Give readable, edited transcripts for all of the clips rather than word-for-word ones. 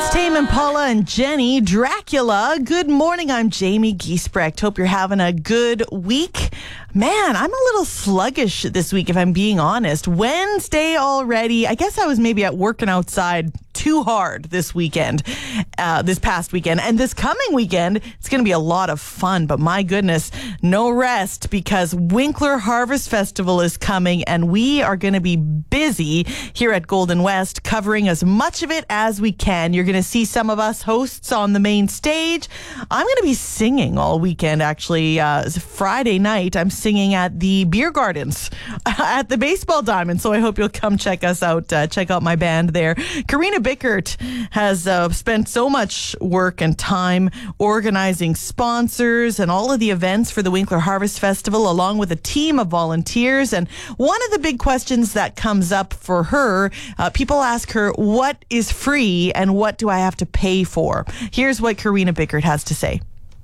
Tame Impala and Jenny Dracula. Good morning, I'm Jamie Giesbrecht. Hope you're having a good week. Man, I'm a little sluggish this week, if I'm being honest. Wednesday already. I guess I was maybe at working outside too hard this past weekend. And this coming weekend, it's going to be a lot of fun. But my goodness, no rest, because Winkler Harvest Festival is coming and we are going to be busy here at Golden West covering as much of it as we can. You're going to see some of us hosts on the main stage. I'm going to be singing all weekend, actually. Friday night, I'm singing at the Beer Gardens at the Baseball Diamond. So I hope you'll come check us out. Check out my band there. Karina Bickert has spent so much work and time organizing sponsors and all of the events for the Winkler Harvest Festival, along with a team of volunteers. And one of the big questions that comes up for her, people ask her, what is free and what do I have to pay for? Here's what Karina Bickert has to say.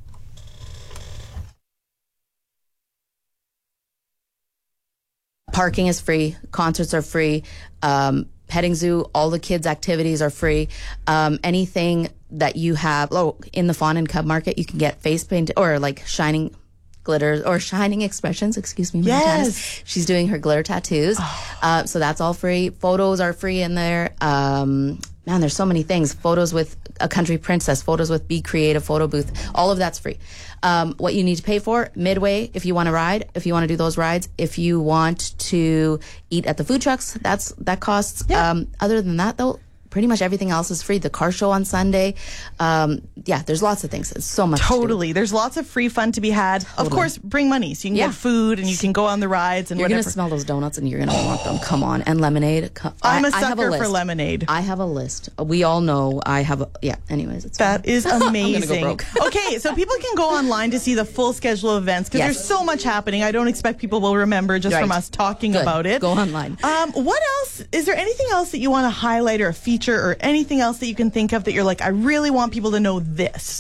Parking is free. Concerts are free. Petting zoo, all the kids' activities are free. Anything that you have, in the Fawn and Cub Market, you can get face paint or like shining glitters or shining expressions. Excuse me. Yes. She's doing her glitter tattoos. So that's all free. Photos are free in there. Man, there's so many things. Photos with a country princess, photos with Be Creative photo booth. All of that's free. What you need to pay for, Midway, if you want to ride, if you want to do those rides, if you want to eat at the food trucks, that costs. Yeah. Other than that, though, pretty much everything else is free. The car show on Sunday. There's lots of things. It's so much. Totally. There's lots of free fun to be had. Totally. Of course, bring money so you can get food and you can go on the rides and you're whatever. You're going to smell those donuts and you're going to want them. Come on. And lemonade. I'm a sucker for lemonade. I have a list. We all know I have anyways. It's that is amazing. I'm going to go broke. Okay, so people can go online to see the full schedule of events because there's so much happening. I don't expect people will remember just from us talking about it. Go online. What else? Is there anything else that you want to highlight or a feature or anything else that you can think of that you're like, I really want people to know this?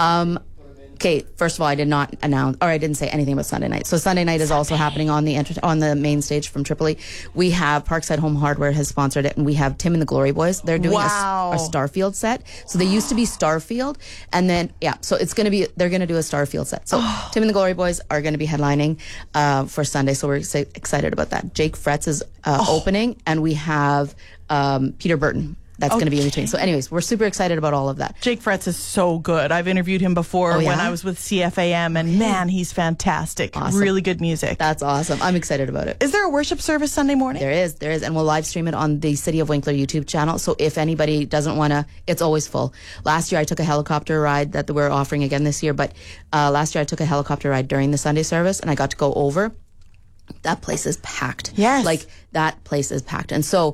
Okay, first of all, I did not announce, or I didn't say anything about Sunday night. So Sunday night is also happening on the main stage from Tripoli. We have Parkside Home Hardware has sponsored it, and we have Tim and the Glory Boys. They're doing a Starfield set. So they used to be Starfield, and then so they're gonna do a Starfield set. So Tim and the Glory Boys are gonna be headlining for Sunday. So we're excited about that. Jake Fretz is opening, and we have Peter Burton. That's going to be in between. So anyways, we're super excited about all of that. Jake Fretz is so good. I've interviewed him before when I was with CFAM, and man, he's fantastic. Awesome. Really good music. That's awesome. I'm excited about it. Is there a worship service Sunday morning? There is. And we'll live stream it on the City of Winkler YouTube channel. So if anybody doesn't want to, it's always full. Last year I took a helicopter ride that we're offering again this year, but last year I took a helicopter ride during the Sunday service and I got to go over. That place is packed. Yes. Like that place is packed. And so,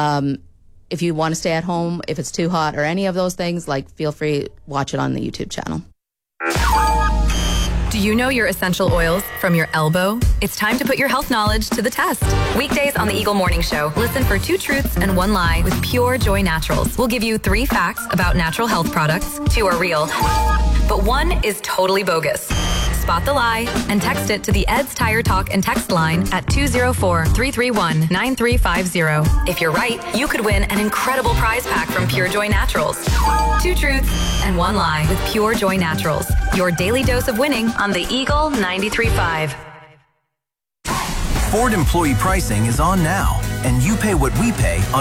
if you want to stay at home, if it's too hot or any of those things, feel free, watch it on the YouTube channel. Do you know your essential oils from your elbow? It's time to put your health knowledge to the test. Weekdays on the Eagle Morning Show, listen for 2 truths and 1 lie with Pure Joy Naturals. We'll give you 3 facts about natural health products. 2 are real, but 1 is totally bogus. Spot the lie and text it to the Ed's Tire Talk and text line at 204-331-9350. If you're right, you could win an incredible prize pack from Pure Joy Naturals. 2 truths and 1 lie with Pure Joy Naturals. Your daily dose of winning on the Eagle 93.5. Ford employee pricing is on now, and you pay what we pay on